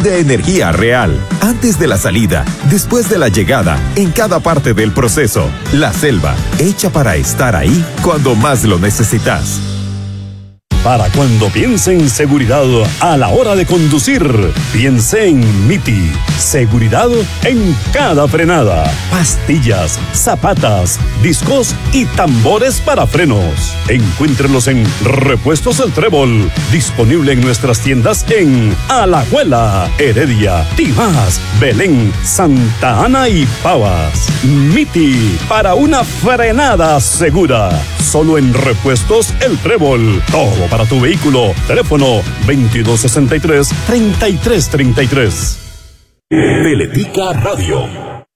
Pide energía real, antes de la salida, después de la llegada, en cada parte del proceso. La Selva, hecha para estar ahí cuando más lo necesitas. Para cuando piense en seguridad a la hora de conducir, piense en Miti. Seguridad en cada frenada. Pastillas, zapatas, discos y tambores para frenos. Encuéntrelos en Repuestos El Trébol. Disponible en nuestras tiendas en Alajuela, Heredia, Tibás, Belén, Santa Ana y Pavas. Miti, para una frenada segura. Solo en Repuestos El Trébol. Todo para tu vehículo. Teléfono 2263-3333. Teletica Radio.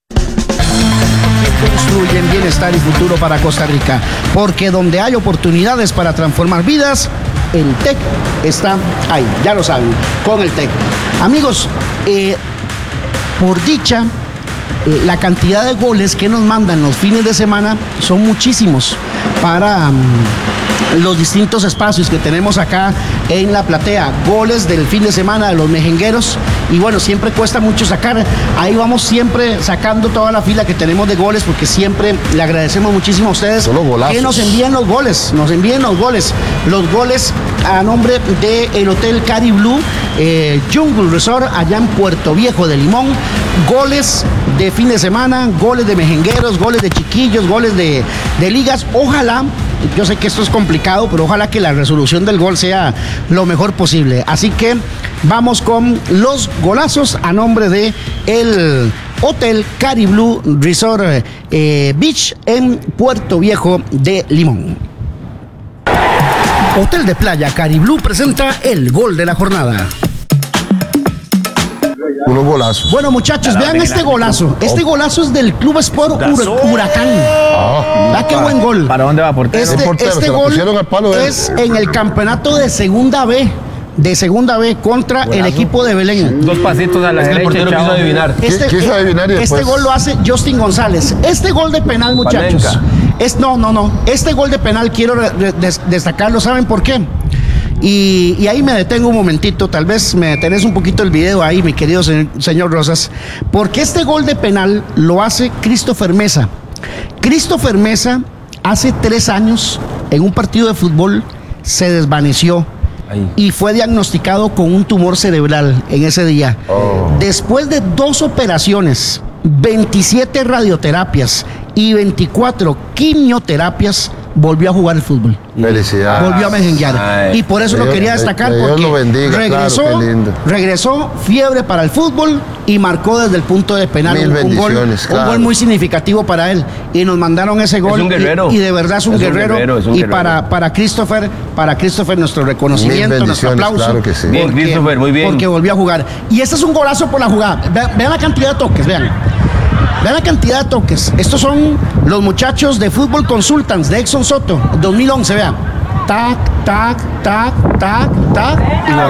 Construyen bienestar y futuro para Costa Rica, porque donde hay oportunidades para transformar vidas, el TEC está ahí, ya lo saben, con el TEC. Amigos, por dicha, la cantidad de goles que nos mandan los fines de semana son muchísimos para los distintos espacios que tenemos acá en la platea. Goles del fin de semana de los mejengueros, y bueno, siempre cuesta mucho sacar. Ahí vamos siempre sacando toda la fila que tenemos de goles, porque siempre le agradecemos muchísimo a ustedes que nos envíen los goles, los goles a nombre del Hotel Cari Blue Jungle Resort allá en Puerto Viejo de Limón. Goles de fin de semana, goles de mejengueros, goles de chiquillos, goles de ligas. Ojalá, yo sé que esto es complicado, pero ojalá que la resolución del gol sea lo mejor posible. Así que vamos con los golazos a nombre de el Hotel Cari Blue Resort Beach en Puerto Viejo de Limón. Hotel de Playa Cari Blue presenta el gol de la jornada. Unos golazos. Bueno, muchachos, vean este golazo. Este golazo es del Club Sport Huracán. Qué buen gol. ¿Para dónde va, portero? Este gol es en el campeonato de Segunda B. Contra el equipo de Belén. Dos pasitos a la derecha. El portero quiso adivinar. Quiso adivinar y este gol lo hace Justin González. Este gol de penal, muchachos. No. Este gol de penal quiero destacarlo. ¿Saben por qué? Y ahí me detengo un momentito, tal vez me detenés un poquito el video ahí, mi querido señor Rosas, porque este gol de penal lo hace Christopher Mesa. Christopher Mesa hace 3 años en un partido de fútbol se desvaneció y fue diagnosticado con un tumor cerebral en ese día. Después de 2 operaciones, 27 radioterapias y 24 quimioterapias, volvió a jugar el fútbol. Felicidades. Volvió a mejenguear. Y por eso lo quería destacar, Dios porque lo bendiga, regresó fiebre para el fútbol y marcó desde el punto de penal un gol muy significativo para él. Y nos mandaron ese gol. Es un guerrero. Y de verdad es un guerrero. Y para Christopher nuestro reconocimiento, nuestro aplauso. Claro que sí. Bien, Christopher, muy bien. Porque volvió a jugar. Y este es un golazo por la jugada. Vean la cantidad de toques, vean la cantidad de toques. Estos son los muchachos de Fútbol Consultants de Exxon Soto, 2011, vean. Tac, tac, tac, tac, tac.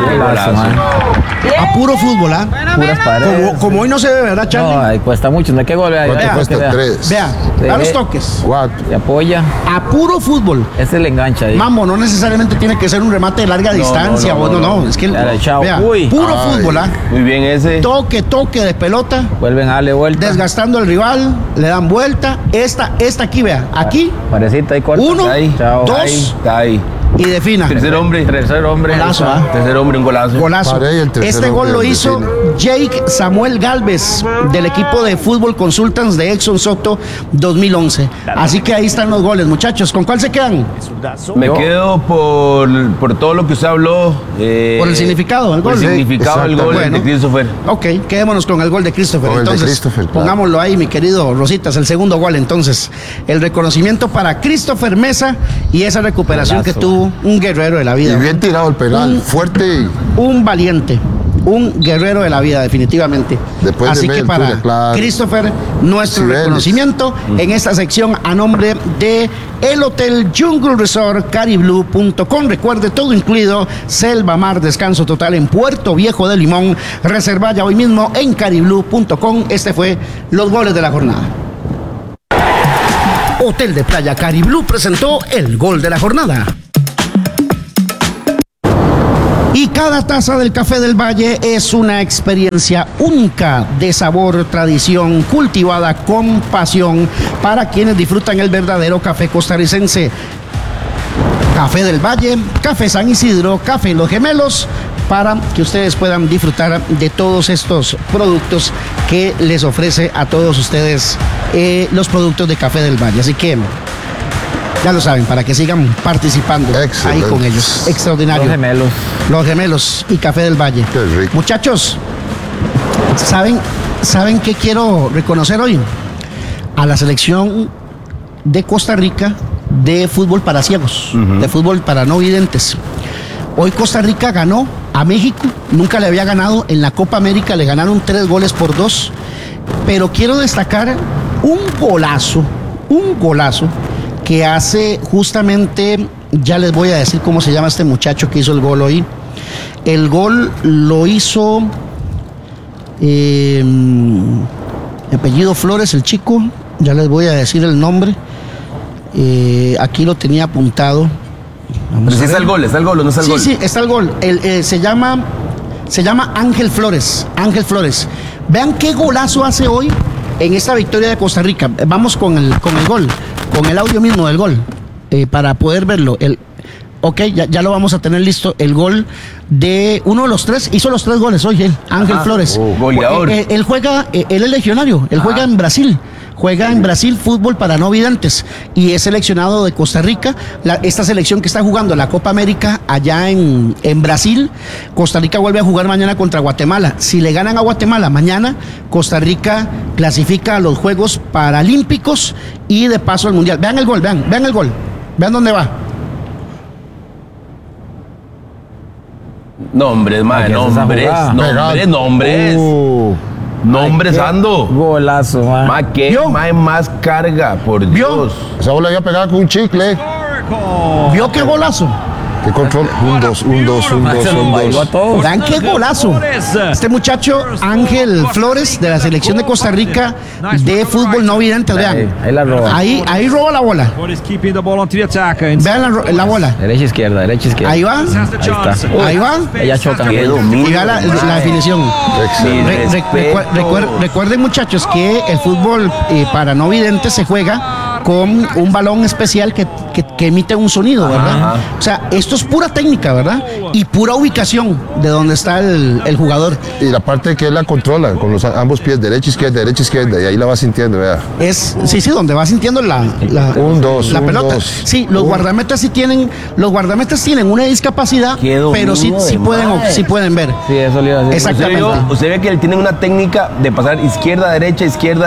A puro fútbol, Puras paredes. Como hoy no se ve, ¿verdad, Charlie? No, ahí cuesta mucho. No hay que golpear. Cuesta 3. Vea los toques. 4. Se apoya. A puro fútbol. Ese le engancha ahí. Mambo, no necesariamente tiene que ser un remate de larga distancia. No. Es que vea, puro fútbol, Muy bien ese. Toque de pelota. Vuelven a darle vuelta. Desgastando al rival, le dan vuelta. Esta aquí, vea. Aquí. Parecita ahí corta. 1, ahí. 2. Ahí. Y defina. Tercer hombre. Golazo, Tercer hombre, un golazo. Este gol lo hizo Jake Samuel Galvez del equipo de Fútbol Consultants de Exxon Soto 2011. Así que ahí están los goles, muchachos. ¿Con cuál se quedan? Me quedo por todo lo que usted habló. Por el significado del gol. Por el significado del gol de Christopher. Ok, quedémonos con el gol de Christopher. Entonces, pongámoslo ahí, mi querido Rositas, el segundo gol. Entonces, el reconocimiento para Christopher Mesa y esa recuperación que tuvo un guerrero de la vida. Y bien tirado el penal, fuerte. Un valiente. Un guerrero de la vida, definitivamente. Así que para Christopher, nuestro reconocimiento en esta sección a nombre de el Hotel Jungle Resort cariblue.com. Recuerde, todo incluido, selva, mar, descanso total en Puerto Viejo de Limón. Reserva ya hoy mismo en cariblue.com. Este fue los goles de la jornada. Hotel de Playa Cari Blue presentó el gol de la jornada. Y cada taza del Café del Valle es una experiencia única de sabor, tradición, cultivada con pasión para quienes disfrutan el verdadero café costarricense. Café del Valle, Café San Isidro, Café Los Gemelos, para que ustedes puedan disfrutar de todos estos productos que les ofrece a todos ustedes los productos de Café del Valle. Así que ya lo saben, para que sigan participando ahí con ellos. Extraordinario. Los Gemelos. Los Gemelos y Café del Valle. Qué rico. Muchachos, ¿saben qué quiero reconocer hoy? A la selección de Costa Rica de fútbol para ciegos, de fútbol para no videntes. Hoy Costa Rica ganó a México, nunca le había ganado en la Copa América, le ganaron 3-2, pero quiero destacar un golazo que hace justamente, ya les voy a decir cómo se llama este muchacho que hizo el gol hoy. El gol lo hizo apellido Flores, el chico, ya les voy a decir el nombre. Aquí lo tenía apuntado. Pero si está el gol, ¿o no está el gol? Sí, está el gol. Se llama Ángel Flores. Ángel Flores. Vean qué golazo hace hoy en esta victoria de Costa Rica. Vamos con el gol, con el audio mismo del gol, para poder verlo. Ok, ya lo vamos a tener listo. El gol de uno de los tres, hizo los 3 goles hoy, Ángel Flores. Goleador. Él es legionario, él juega en Brasil. Juega en Brasil fútbol para no videntes y es seleccionado de Costa Rica. Esta selección que está jugando la Copa América allá en Brasil. Costa Rica vuelve a jugar mañana contra Guatemala. Si le ganan a Guatemala mañana, Costa Rica clasifica a los Juegos Paralímpicos y de paso al Mundial. Vean el gol, vean el gol. Vean dónde va. Nombres, madre, nombres, Ando. Golazo, man. Ma, qué más carga, por Dios. Esa bola había pegado con un chicle. ¿Vio qué golazo? Qué control. Un dos. Vean qué golazo. Este muchacho, Ángel Flores, de la selección de Costa Rica de fútbol no vidente, vean. Ahí la roba. Ahí roba la bola. Vean la bola. Derecha, izquierda. Ahí va. Ahí va. Ella choca. Y va la definición. Recuerden, muchachos, que el fútbol para no videntes se juega con un balón especial que emite un sonido, ¿verdad? O sea, esto es pura técnica, ¿verdad? Y pura ubicación de donde está el jugador. Y la parte que él la controla con ambos pies, derecha, izquierda, y ahí la va sintiendo, vea. Sí, donde va sintiendo la pelota. Sí, los guardametas tienen una discapacidad, pero sí pueden ver. Sí, eso le iba a decir. Exactamente. Usted ve que él tiene una técnica de pasar izquierda, derecha.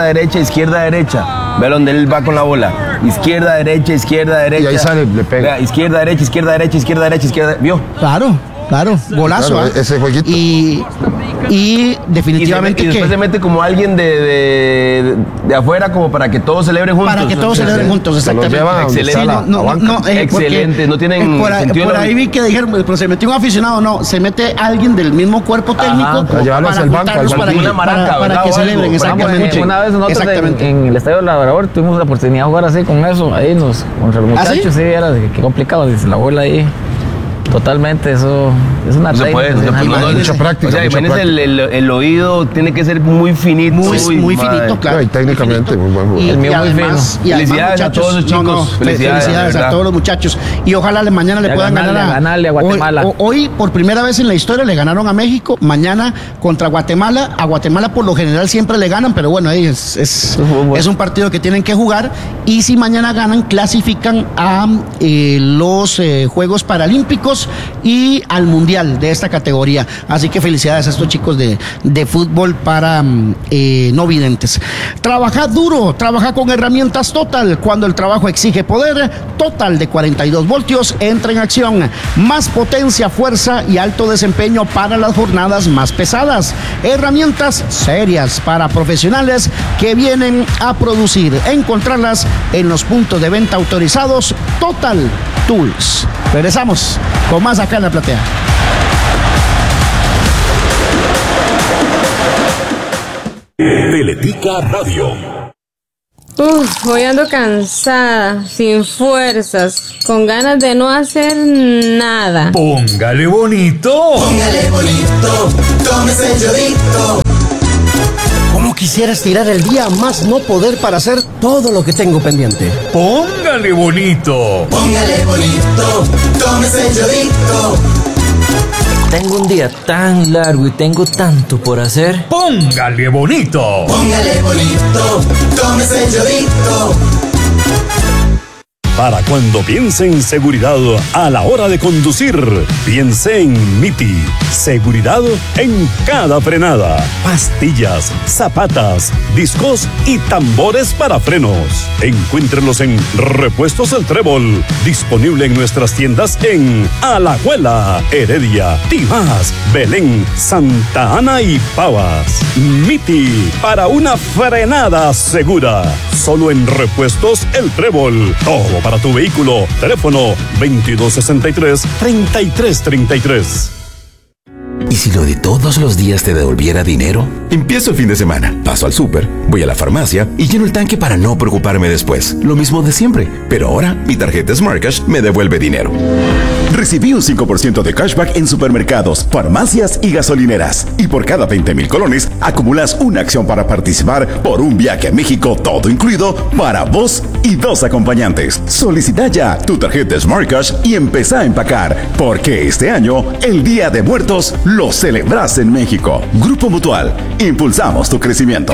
Ve donde él va con la bola. Izquierda, derecha. Y ahí sale, le pega. Vea, izquierda, derecha. ¿Vio? Claro, golazo. Claro, ese jueguito. Y definitivamente y después se mete como alguien de afuera como para que todos celebren juntos. Para que todos celebren juntos, exactamente. Excelente. Excelente. No tienen por ahí vi que dijeron, pero se metió un aficionado. No, se mete alguien del mismo cuerpo técnico para llevarlos al banco, para que celebren. Exactamente. Una vez nosotros en el Estadio Labrador tuvimos la oportunidad de jugar así con eso. Ahí contra los muchachos, sí, era qué complicado. Dice la bola ahí. Totalmente, eso es una técnica. Mucha práctica. O sea, imagínese el oído tiene que ser muy finito. Muy finito, claro. Y técnicamente, muy buen jugador. El mío muy fino. Felicidades a todos los chicos. Felicidades a todos los muchachos. Y ojalá mañana le puedan ganarle a Guatemala. Hoy, por primera vez en la historia, le ganaron a México. Mañana contra Guatemala. A Guatemala, por lo general, siempre le ganan, pero bueno, ahí es un partido que tienen que jugar. Y si mañana ganan, clasifican a los Juegos Paralímpicos y al Mundial de esta categoría. Así que felicidades a estos chicos de fútbol para no videntes. Trabaja duro, trabaja con herramientas Total. Cuando el trabajo exige poder, Total de 42 voltios entra en acción. Más potencia, fuerza y alto desempeño para las jornadas más pesadas. Herramientas serias para profesionales que vienen a producir. Encontrarlas en los puntos de venta autorizados Total Tools. Regresamos con más acá en La Platea. Teletica Radio. Hoy ando cansada, sin fuerzas, con ganas de no hacer nada. Póngale bonito. Póngale bonito, tómese el yodito. ¿Cómo quisiera estirar el día más no poder para hacer todo lo que tengo pendiente? Póngale bonito. Póngale bonito, tómese el yodito. Tengo un día tan largo y tengo tanto por hacer. Póngale bonito. Póngale bonito, tómese el yodito. Para cuando piense en seguridad a la hora de conducir, piense en MIPI. Seguridad en cada frenada. Pastillas, zapatas, discos y tambores para frenos. Encuéntrelos en Repuestos El Trébol. Disponible en nuestras tiendas en Alajuela, Heredia, Tibás, Belén, Santa Ana y Pavas. MIPI, para una frenada segura. Solo en Repuestos El Trébol. Todo para tu vehículo. Teléfono 2263-3333. ¿Y si lo de todos los días te devolviera dinero? Empiezo el fin de semana, paso al súper, voy a la farmacia y lleno el tanque para no preocuparme después. Lo mismo de siempre, pero ahora mi tarjeta Smart Cash me devuelve dinero. Recibí un 5% de cashback en supermercados, farmacias y gasolineras. Y por cada 20,000 colones, acumulas una acción para participar por un viaje a México, todo incluido, para vos y 2 acompañantes. Solicita ya tu tarjeta Smart Cash y empezá a empacar, porque este año, el Día de Muertos, lo celebras en México. Grupo Mutual, impulsamos tu crecimiento.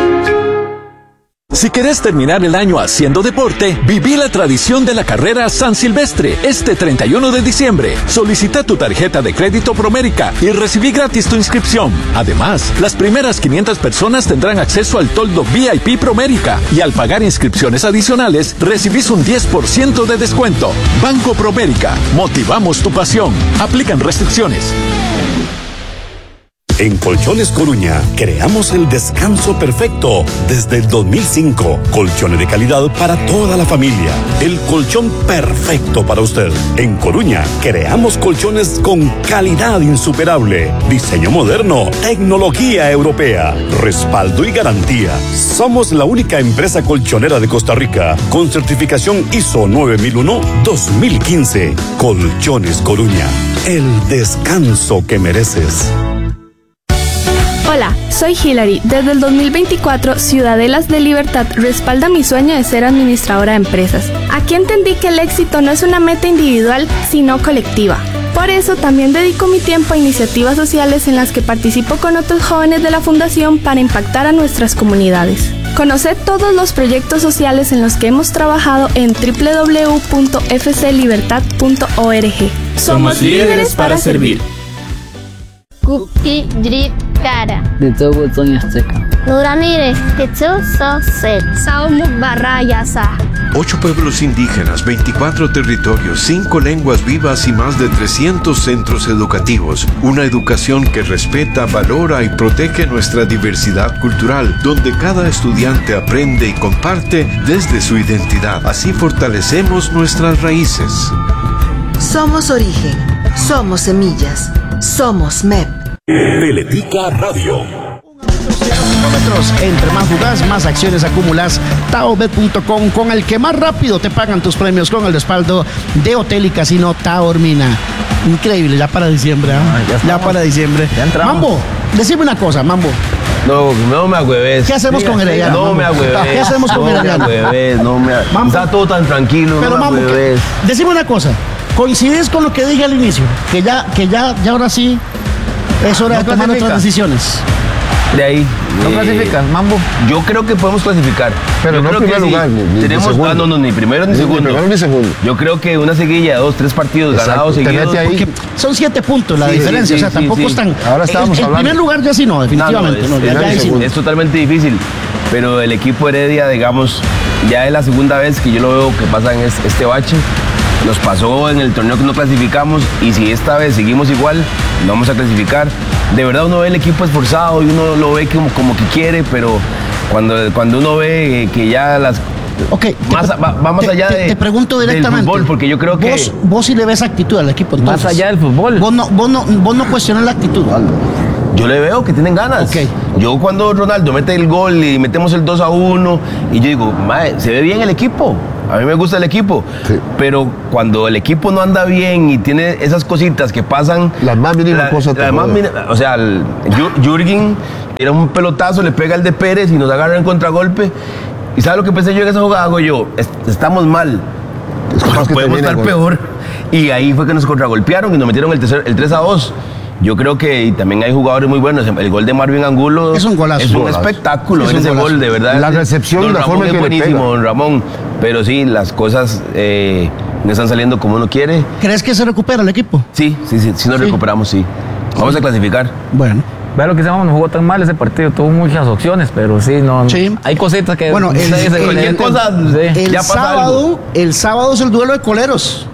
Si querés terminar el año haciendo deporte, viví la tradición de la carrera San Silvestre este 31 de diciembre. Solicita tu tarjeta de crédito Promérica y recibí gratis tu inscripción. Además, las primeras 500 personas tendrán acceso al toldo VIP Promérica y al pagar inscripciones adicionales, recibís un 10% de descuento. Banco Promérica, motivamos tu pasión. Aplican restricciones. En Colchones Coruña, creamos el descanso perfecto desde el 2005. Colchones de calidad para toda la familia. El colchón perfecto para usted. En Coruña, creamos colchones con calidad insuperable. Diseño moderno, tecnología europea, respaldo y garantía. Somos la única empresa colchonera de Costa Rica con certificación ISO 9001-2015. Colchones Coruña, el descanso que mereces. Hola, soy Hilary. Desde el 2024, Ciudadelas de Libertad respalda mi sueño de ser administradora de empresas. Aquí entendí que el éxito no es una meta individual, sino colectiva. Por eso también dedico mi tiempo a iniciativas sociales en las que participo con otros jóvenes de la Fundación para impactar a nuestras comunidades. Conoced todos los proyectos sociales en los que hemos trabajado en www.fclibertad.org. Somos líderes para servir. Kuki Drip Cara. De todo Sonia Azteca. Nuranire, Tetsu Sosel. Saumuk Barrayasa. 8 pueblos indígenas, 24 territorios, 5 lenguas vivas y más de 300 centros educativos. Una educación que respeta, valora y protege nuestra diversidad cultural, donde cada estudiante aprende y comparte desde su identidad. Así fortalecemos nuestras raíces. Somos origen, somos semillas, somos MEP. Teletica Radio. Entre más jugás, más acciones acumulas. Taobet.com, con el que más rápido te pagan tus premios, con el respaldo de Hotel y Casino Taormina. Increíble, ya para diciembre, ¿eh? Ya para diciembre. Mambo, decime una cosa, Mambo. No me agüeves. ¿Qué hacemos con Herediano? No me agüeves. ¿Qué hacemos con Herediano? No me agüeves. Está todo tan tranquilo. Pero no me agüeves. Decime una cosa. ¿Coincides con lo que dije al inicio? Que ya ahora sí es hora de tomar otras decisiones. De ahí. ¿No clasificas, Mambo? Yo creo que podemos clasificar. Pero no en primer lugar, tenemos, ni primero ni segundo. Yo creo que una seguilla de 2, 3 partidos ganados seguidos. Porque son 7 puntos la diferencia, o sea, tampoco están. Ahora estábamos hablando. En primer lugar ya sí no, definitivamente. Es totalmente difícil. Pero el equipo Heredia, digamos, ya es la segunda vez que yo lo veo que pasan este bache. Nos pasó en el torneo que no clasificamos, y si esta vez seguimos igual, no vamos a clasificar. De verdad uno ve el equipo esforzado y uno lo ve como que quiere, pero cuando uno ve que ya las... Okay, va más allá te pregunto directamente. Del fútbol, porque yo creo que... Vos sí le ves actitud al equipo, entonces. Más allá del fútbol. Vos no cuestionas la actitud. Yo le veo que tienen ganas. Okay. Yo cuando Ronaldo mete el gol y metemos el 2-1, y yo digo, mae, se ve bien el equipo. A mí me gusta el equipo. Sí. Pero cuando el equipo no anda bien y tiene esas cositas que pasan... Las más mínimas cosas. O sea, Jürgen tira un pelotazo, le pega el de Pérez y nos agarra en contragolpe. ¿Y sabes lo que pensé yo en esa jugada? Hago yo, estamos mal. Podemos estar peor. Y ahí fue que nos contragolpearon y nos metieron el 3-2. Yo creo que también hay jugadores muy buenos. El gol de Marvin Angulo es un golazo. Es un espectáculo ese gol, de verdad. La recepción y la forma en que le pega. Don Ramón. Pero sí, las cosas no están saliendo como uno quiere. ¿Crees que se recupera el equipo? Sí nos recuperamos, sí. Vamos a clasificar. Bueno. Vea lo que se llama, no jugó tan mal ese partido, tuvo muchas opciones, pero sí, no. Sí. Hay cositas que. Bueno, el sábado es el duelo de coleros.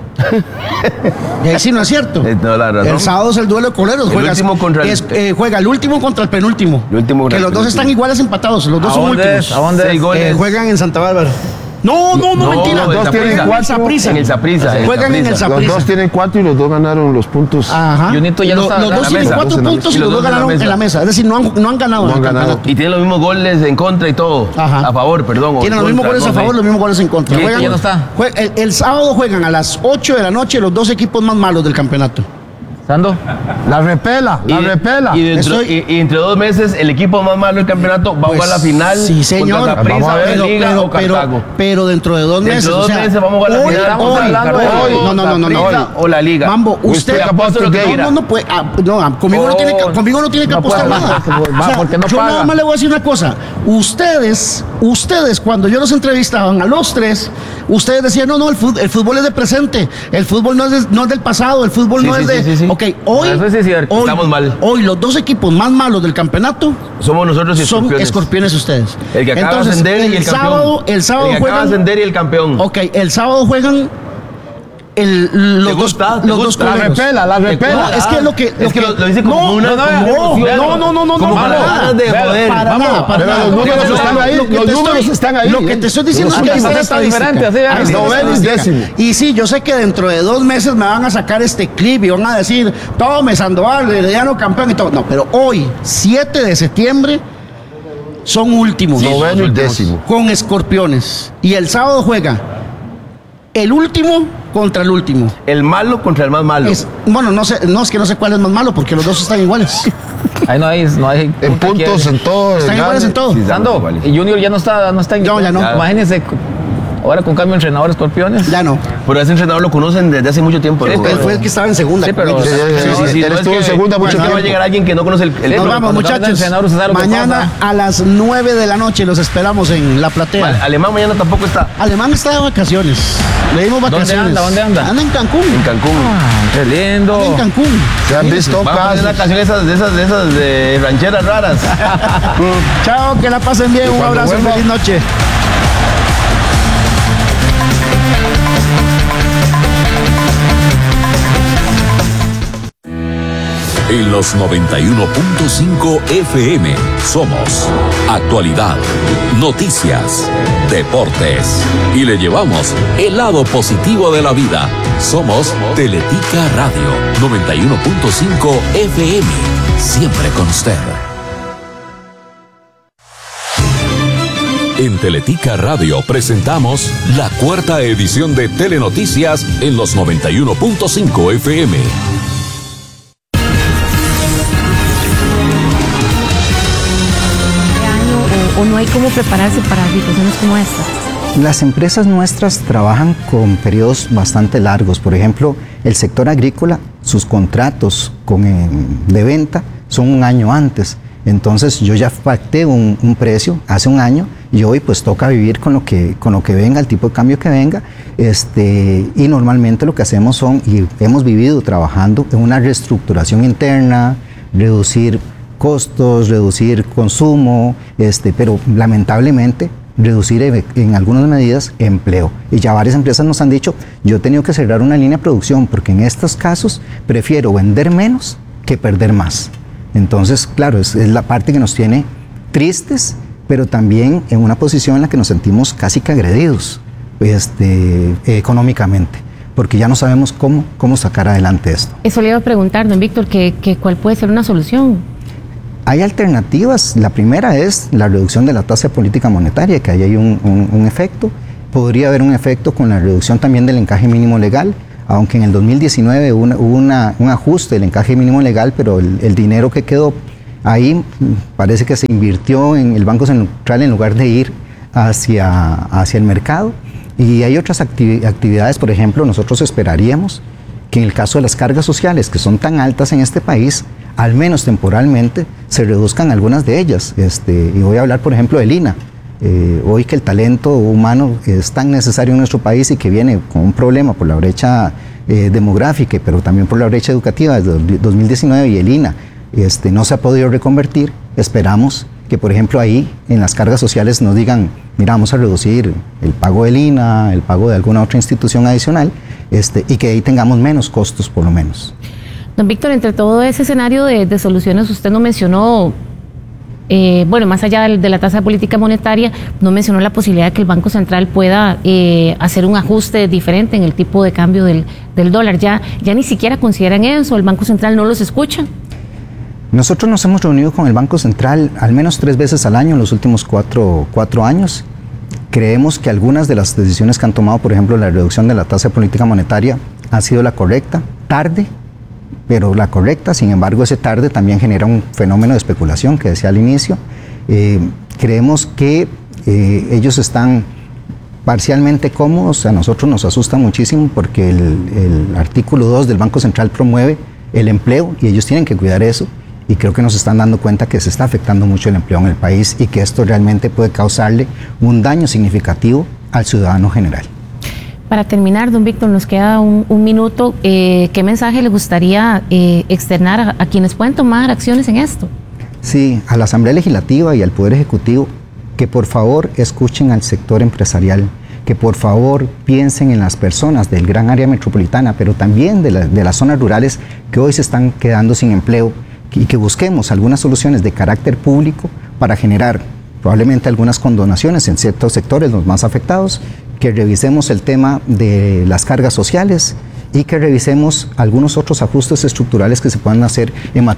Y ahí sí no es cierto. No, la razón. El sábado es el duelo de coleros. Juega el último contra el penúltimo. Que los dos están iguales empatados. Los dos son últimos. ¿A dónde juegan en Santa Bárbara? No, mentira. Los dos tienen 4 en el Saprissa. Juegan en el Saprissa. Los dos tienen 4 y los dos ganaron los puntos. Ajá. Los dos tienen 4 puntos y los dos ganaron en la mesa. Es decir, no han ganado. Y tienen los mismos goles en contra y todo. Ajá. A favor, perdón. Tienen los mismos goles a favor, los mismos goles en contra. ¿Ya no está? El sábado juegan a las 8 de la noche los dos equipos más malos del campeonato. ¿Sando? La repela. Y entre 2 meses el equipo más malo del campeonato va a jugar la final. Sí, señor. Contra Saprissa, Liga o Cartago. Pero dentro de 2 meses. Dentro de 2 meses vamos a jugar la final. No. O la Liga. Mambo, usted no puede. Conmigo no tiene que apostar nada. Yo nada más le voy a decir una cosa. Ustedes, cuando yo los entrevistaban a los 3, ustedes decían, no, el fútbol es de presente. El fútbol no es del pasado. El fútbol no es de. Sí. Ok, hoy estamos mal. Hoy los 2 equipos más malos del campeonato somos nosotros y son Escorpiones ustedes. El que acaba de ascender y el campeón. El sábado el que acaba de ascender y el campeón. Ok, el sábado juegan los dos coleros. La repela. Es que lo dice como una no, para ganas de joder. Para nada. Los números están ahí. Lo que te estoy diciendo es que está diferente. Y sí, yo sé que dentro de 2 meses me van a sacar este clip y van a decir, tome Sandoval, Herediano campeón y todo. No, pero hoy, 7 de septiembre, son últimos. Noveno y décimo. Con Escorpiones. Y el sábado juega el último contra el último. El malo contra el más malo. Es que no sé cuál es más malo porque los dos están iguales. Ahí no hay en puntos, en todo. Están iguales en todo. Sando, y Junior ya no está en ya no. Imagínense. Ahora con cambio de entrenador, Escorpiones. Ya no. Pero ese entrenador lo conocen desde hace mucho tiempo. Él fue el que estaba en segunda. Sí, pero él estuvo en segunda mucho tiempo. Va a llegar alguien que no conoce el Nos vamos, muchachos. Mañana a las 9 de la noche los esperamos en La Platea. Alemán mañana tampoco está. Alemán está de vacaciones. Le dimos vacaciones. ¿Dónde anda? Anda en Cancún. Qué lindo. Anda en Cancún. Se han visto casos. Una canción esas de rancheras raras. Chao, que la pasen bien. Un abrazo, feliz noche. En los 91.5 FM somos Actualidad, Noticias, Deportes y le llevamos el lado positivo de la vida. Somos Teletica Radio 91.5 FM, siempre con usted. En Teletica Radio presentamos la 4ª edición de Telenoticias en los 91.5 FM. ¿O no hay cómo prepararse para situaciones como esta? Las empresas nuestras trabajan con periodos bastante largos. Por ejemplo, el sector agrícola, sus contratos de venta son 1 año antes. Entonces yo ya pacté un precio hace 1 año y hoy pues toca vivir con lo que venga, el tipo de cambio que venga. Y normalmente lo que hacemos y hemos vivido trabajando en una reestructuración interna, reducir costos, reducir consumo, pero lamentablemente reducir en algunas medidas empleo. Y ya varias empresas nos han dicho, yo he tenido que cerrar una línea de producción porque en estos casos prefiero vender menos que perder más. Entonces, claro, es la parte que nos tiene tristes, pero también en una posición en la que nos sentimos casi que agredidos económicamente, porque ya no sabemos cómo sacar adelante esto. Eso le iba a preguntar, don Víctor, que cuál puede ser una solución. Hay alternativas. La primera es la reducción de la tasa de política monetaria, que ahí hay un efecto. Podría haber un efecto con la reducción también del encaje mínimo legal, aunque en el 2019 hubo un ajuste del encaje mínimo legal, pero el dinero que quedó ahí parece que se invirtió en el Banco Central en lugar de ir hacia el mercado. Y hay otras actividades, por ejemplo, nosotros esperaríamos que en el caso de las cargas sociales, que son tan altas en este país, al menos temporalmente, se reduzcan algunas de ellas. Y voy a hablar, por ejemplo, del INA. Hoy que el talento humano es tan necesario en nuestro país y que viene con un problema por la brecha demográfica, pero también por la brecha educativa desde 2019, y el INA no se ha podido reconvertir, esperamos que, por ejemplo, ahí en las cargas sociales nos digan, mira, vamos a reducir el pago del INA, el pago de alguna otra institución adicional, y que ahí tengamos menos costos por lo menos. Don Víctor, entre todo ese escenario de soluciones, usted no mencionó, más allá de la tasa de política monetaria, no mencionó la posibilidad de que el Banco Central pueda hacer un ajuste diferente en el tipo de cambio del dólar. Ya ni siquiera consideran eso, el Banco Central no los escucha. Nosotros nos hemos reunido con el Banco Central al menos 3 veces al año en los últimos 4 años. Creemos que algunas de las decisiones que han tomado, por ejemplo, la reducción de la tasa de política monetaria, ha sido la correcta, tarde, pero la correcta. Sin embargo, ese tarde también genera un fenómeno de especulación que decía al inicio. Creemos que ellos están parcialmente cómodos. A nosotros nos asusta muchísimo porque el artículo 2 del Banco Central promueve el empleo y ellos tienen que cuidar eso. Y creo que nos están dando cuenta que se está afectando mucho el empleo en el país y que esto realmente puede causarle un daño significativo al ciudadano general. Para terminar, don Víctor, nos queda un minuto. ¿Qué mensaje le gustaría externar a quienes pueden tomar acciones en esto? Sí, a la Asamblea Legislativa y al Poder Ejecutivo, que por favor escuchen al sector empresarial, que por favor piensen en las personas del gran área metropolitana, pero también de las zonas rurales que hoy se están quedando sin empleo, y que busquemos algunas soluciones de carácter público para generar probablemente algunas condonaciones en ciertos sectores, los más afectados, que revisemos el tema de las cargas sociales y que revisemos algunos otros ajustes estructurales que se puedan hacer en materia